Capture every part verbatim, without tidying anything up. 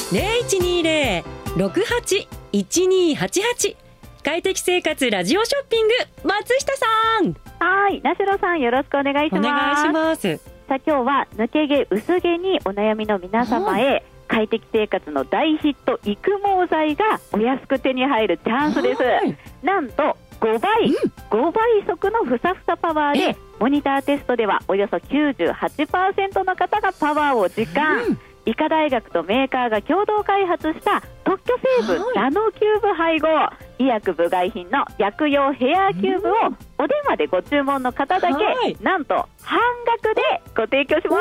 ゼロいちにゼロ ろくはち いちにはちはち。快適生活ラジオショッピング、松下さん。 はい、なしろさん、よろしくお願いします。 お願いします。 さあ、今日は抜け毛薄毛にお悩みの皆様へ、快適生活の大ヒット育毛剤がお安く手に入るチャンスです。なんとごばい、うん、ごばい速のふさふさパワーで、モニターテストではおよそ きゅうじゅうはちパーセント の方がパワーを実感、うん、医科大学とメーカーが共同開発した特許成分ナノキューブ配合、医薬部外品の薬用ヘアキューブをお電話でご注文の方だけ、なんと半額でご提供します。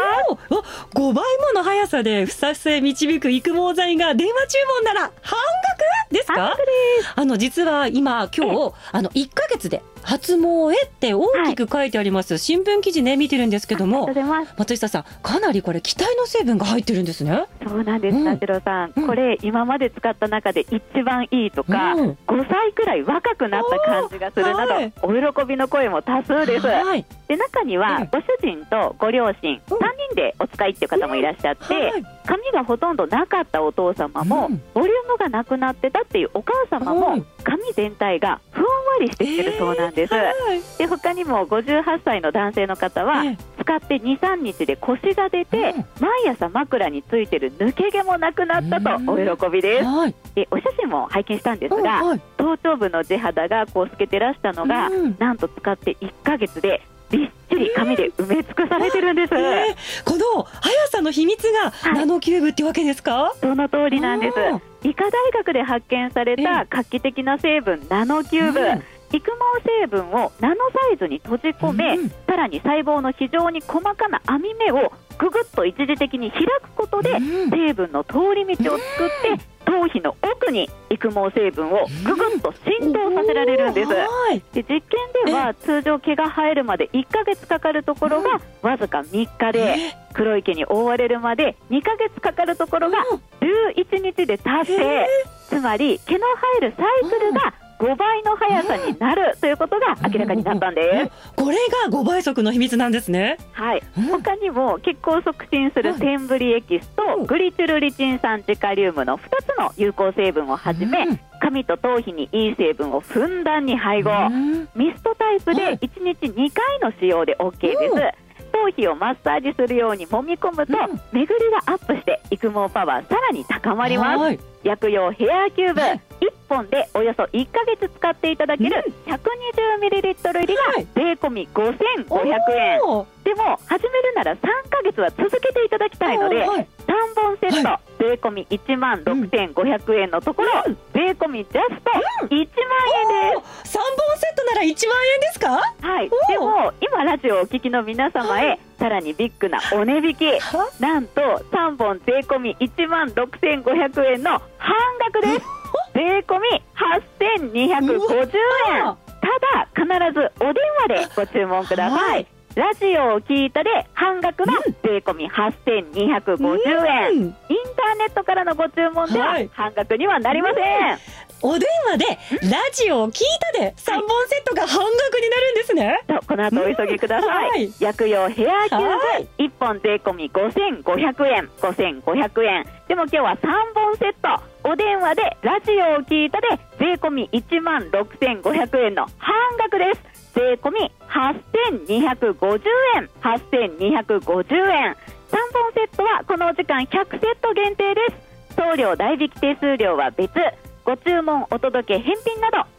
ごばいもの速さでふさふさへ導く育毛剤が電話注文なら半額ですか？ 半額です。 あの実は今今日あのいっかげつで発毛へって大きく書いてあります、はい、新聞記事ね見てるんですけども、松下さん、かなりこれ気体の成分が入ってるんですね。 そうなんです、なしろさん、うん、これ今まで使った中で一番いいとか、うん、ごさいくらい若くなった感じがするなど、はい、お喜びの声も多数です。はい、で中にはご主人とご両親、うん、さんにんでお使いっていう方もいらっしゃって、うんはい、髪がほとんどなかったお父様も、うん、ボリュームがなくなってたっていうお母様も、うん、髪全体がふんわりしてきてるそうなんです。えーはい、で他にもごじゅうはっさいの男性の方は、えー、使ってにさんにちで腰が出て、うん、毎朝枕についてる抜け毛もなくなったとお喜びです。はい、でお写真も拝見したんですが、はい、頭頂部の地肌がこう透けてらしたのが、うん、なんと使っていっかげつでびっしり髪で埋め尽くされてるんです。えー、 この速さの秘密がナノキューブってわけですか？はい、 その通りなんです。医科大学で発見された画期的な成分ナノキューブ、うん、育毛成分をナノサイズに閉じ込め、うん、さらに細胞の非常に細かな網目をぐぐっと一時的に開くことで、うん、成分の通り道を作って、うん、頭皮の奥に育毛成分をぐぐっと浸透させられるんです。で実験では通常毛が生えるまでいっかげつかかるところがわずかみっかで、黒い毛に覆われるまでにかげつかかるところがじゅういちにちで達成。つまり毛の生えるサイクルがごばいの速さになるということが明らかになったんです。 これがごばい速の秘密なんですね。 はい、他にも血行を促進するセンブリエキスとグリチュルリチン酸ジカリウムのふたつの有効成分をはじめ、髪と頭皮にいい成分をふんだんに配合、ミストタイプでいちにちにかいの使用で オーケー です。頭皮をマッサージするように揉み込むと、うん、巡りがアップして育毛パワーさらに高まります。薬用ヘアキューブ、はい、いっぽんでおよそいっかげつ使っていただける ひゃくにじゅうミリリットル 入りが税込みごせんごひゃくえん、はい、でも始めるならさんかげつは続けていただきたいので、はい、さんぼんセット、はい、税込みいちまんろくせんごひゃくえんのところ、うん、税込みジャストいちまんえんです。 さんぼんセットならいちまんえんですか？ はい、でも今ラジオをお聞きの皆様へ、はい、さらにビッグなお値引き、なんとさんぼん税込みいちまんろくせんごひゃくえんの半額です。税込みはっせんにひゃくごじゅうえん。ただ必ずお電話でご注文ください。はい、ラジオを聞いたで半額の税込みはっせんにひゃくごじゅうえん、うん、インターネットからのご注文では半額にはなりません。はい、 お電話でラジオを聞いたでさんぼんセットが半額になるんですね。 とこの後お急ぎください。はい、薬用ヘアキューブいっぽん税込みごせんごひゃくえん、ごせんごひゃくえん。でも今日はさんぼんセット、お電話でラジオを聞いたで税込みいちまんろくせんごひゃくえんの半額です。税込みはっせんにひゃくごじゅうえん、はっせんにひゃくごじゅうえん。さんぼんセットはこのお時間ひゃくセット限定です。送料代引き手数料は別。ご注文お届け返品など